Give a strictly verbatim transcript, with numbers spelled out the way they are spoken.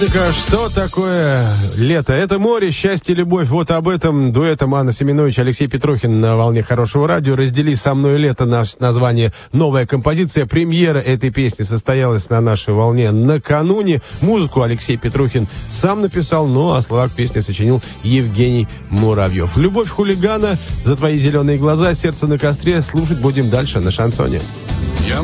Что такое лето? Это море, счастье, любовь. Вот об этом дуэтом Анна Семенович, Алексей Петрухин на волне хорошего радио. «Раздели со мной лето» — наше название, новая композиция. Премьера этой песни состоялась на нашей волне накануне. Музыку Алексей Петрухин сам написал, ну а слова к песне сочинил Евгений Муравьев. «Любовь хулигана», «За твои зеленые глаза», «Сердце на костре» слушать будем дальше на шансоне.